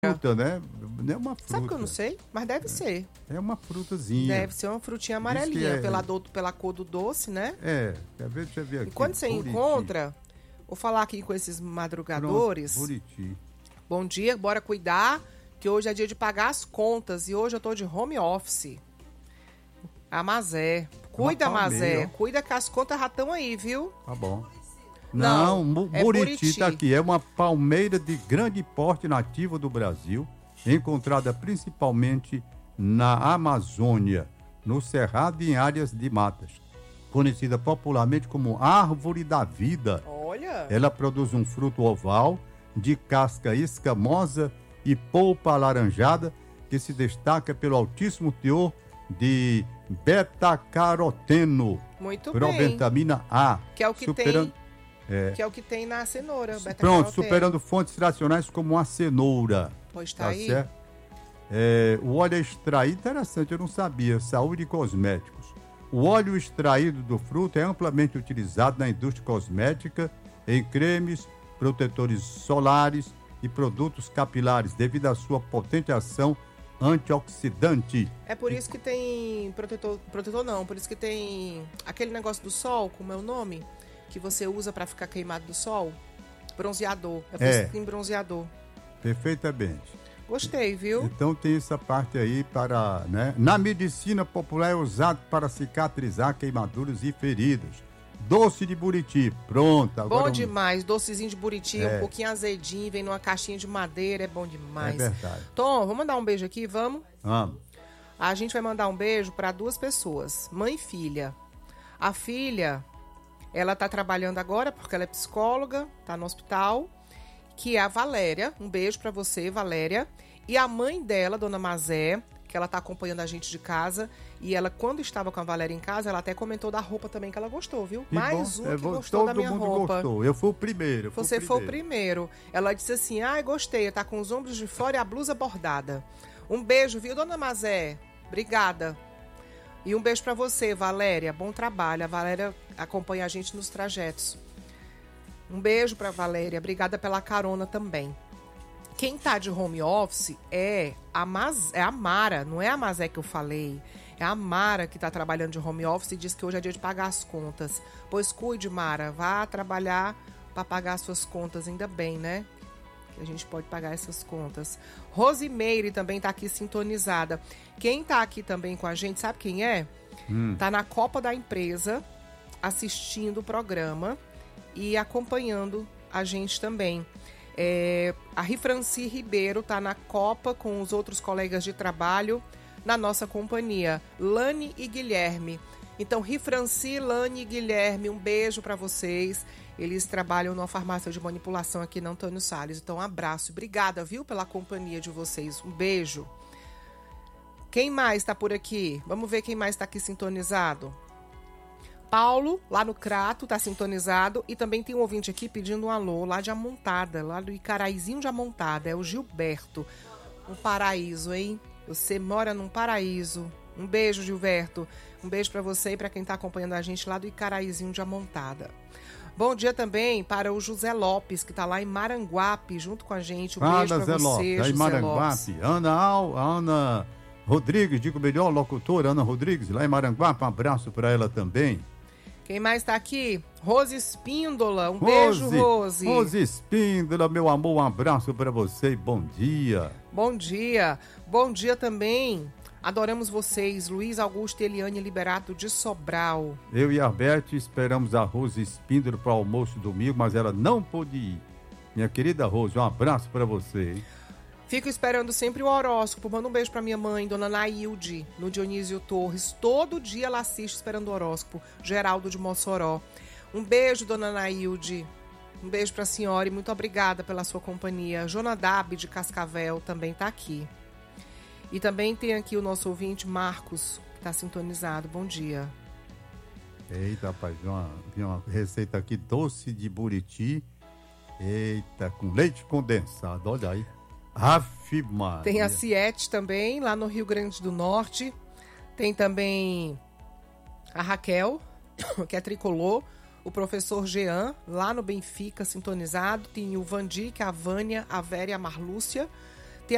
fruta, né? Não é uma fruta. Sabe que eu não sei? Mas deve ser. É uma frutazinha. Deve ser uma frutinha amarelinha, pela cor do doce, né? Quer ver? Deixa eu ver aqui. E quando você encontra, vou falar aqui com esses madrugadores. Pronto, Buriti. Bom dia, bora cuidar, que hoje é dia de pagar as contas e hoje eu tô de home office. A Mazé. Cuida, Mazé. Cuida que as contas já estão aí, viu? Tá bom. Não, Buriti tá aqui. É uma palmeira de grande porte nativa do Brasil, encontrada principalmente na Amazônia, no Cerrado e em áreas de matas. Conhecida popularmente como árvore da vida. Olha! Ela produz um fruto oval, de casca escamosa e polpa alaranjada, que se destaca pelo altíssimo teor de beta-caroteno. Muito probentamina A. Que é o que superando... tem... Que é o que tem na cenoura. Pronto, superando fontes tradicionais como a cenoura. Pois tá aí. Certo? O óleo é extraído, interessante, eu não sabia, saúde e cosméticos. O óleo extraído do fruto é amplamente utilizado na indústria cosmética, em cremes, protetores solares e produtos capilares, devido à sua potente ação antioxidante. É por isso que tem protetor não, por isso que tem aquele negócio do sol, como é o nome? Que você usa para ficar queimado do sol, bronzeador. É por isso que tem bronzeador. Perfeitamente. Gostei, viu? Então tem essa parte aí para, né? Na medicina popular é usado para cicatrizar queimaduras e feridas. Doce de Buriti, pronto. Agora bom demais, docezinho de Buriti, um pouquinho azedinho, vem numa caixinha de madeira, é bom demais. É verdade. Tom, vamos mandar um beijo aqui, vamos? Vamos. A gente vai mandar um beijo para duas pessoas, mãe e filha. A filha... Ela tá trabalhando agora porque ela é psicóloga, tá no hospital, que é a Valéria. Um beijo pra você, Valéria. E a mãe dela, Dona Mazé, que ela tá acompanhando a gente de casa. E ela, quando estava com a Valéria em casa, ela até comentou da roupa também que ela gostou, viu? Que mais bom. um que gostou da minha roupa. Todo mundo gostou. Eu fui o primeiro. Você foi o primeiro. Ela disse assim, gostei, tá com os ombros de fora e a blusa bordada. Um beijo, viu, Dona Mazé? Obrigada. E um beijo pra você, Valéria. Bom trabalho. A Valéria acompanha a gente nos trajetos. Um beijo pra Valéria. Obrigada pela carona também. Quem tá de home office é a Mara. Não é a Mazé que eu falei. É a Mara que tá trabalhando de home office e diz que hoje é dia de pagar as contas. Pois cuide, Mara. Vá trabalhar pra pagar as suas contas. Ainda bem, né? Que a gente pode pagar essas contas. Rosimeire também tá aqui sintonizada. Quem tá aqui também com a gente, sabe quem é? Tá na Copa da Empresa, assistindo o programa e acompanhando a gente também. A Rifranci Ribeiro tá na Copa com os outros colegas de trabalho na nossa companhia, Lani e Guilherme. Então, Rifranci, Lani e Guilherme, um beijo para vocês. Eles trabalham numa farmácia de manipulação aqui na Antônio Salles. Então, um abraço. Obrigada, viu, pela companhia de vocês. Um beijo. Quem mais está por aqui? Vamos ver quem mais está aqui sintonizado. Paulo, lá no Crato, está sintonizado. E também tem um ouvinte aqui pedindo um alô, lá de Amontada, lá do Icaraizinho de Amontada. É o Gilberto. Um paraíso, hein? Você mora num paraíso. Um beijo, Gilberto. Um beijo para você e para quem está acompanhando a gente lá do Icaraizinho de Amontada. Bom dia também para o José Lopes, que está lá em Maranguape, junto com a gente. Um beijo para você, José Maranguape. Lopes. Ana Rodrigues, digo melhor, locutora Ana Rodrigues, lá em Maranguape. Um abraço para ela também. Quem mais está aqui? Rose Espíndola. Beijo, Rose. Rose Espíndola, meu amor, um abraço para você e bom dia. Bom dia. Bom dia também. Adoramos vocês, Luiz Augusto e Eliane Liberato de Sobral. Eu e a Beth esperamos a Rose Espíndola para o almoço domingo, mas ela não pôde ir. Minha querida Rose, um abraço para você. Hein? Fico esperando sempre o horóscopo. Manda um beijo para minha mãe, Dona Nailde, no Dionísio Torres. Todo dia ela assiste esperando o horóscopo. Geraldo de Mossoró. Um beijo, Dona Nailde. Um beijo para a senhora e muito obrigada pela sua companhia. Jonadab de Cascavel também está aqui. E também tem aqui o nosso ouvinte, Marcos, que está sintonizado. Bom dia. Eita, rapaz, vi uma receita aqui, doce de Buriti. Eita, com leite condensado, olha aí. Aff, Maria. Tem a Ciete também, lá no Rio Grande do Norte. Tem também a Raquel, que é tricolor. O professor Jean, lá no Benfica, sintonizado. Tem o Vandi, que é a Vânia, a Vera e a Marlúcia.